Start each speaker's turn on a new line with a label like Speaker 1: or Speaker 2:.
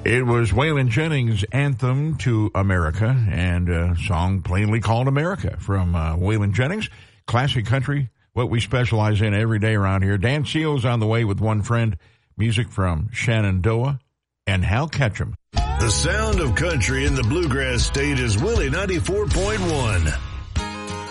Speaker 1: It was Waylon Jennings' Anthem to America, and a song plainly called America from Waylon Jennings. Classic country, what we specialize in every day around here. Dan Seals on the way with One Friend. Music from Shenandoah and Hal Ketchum.
Speaker 2: The sound of country in the Bluegrass State is Willie 94.1.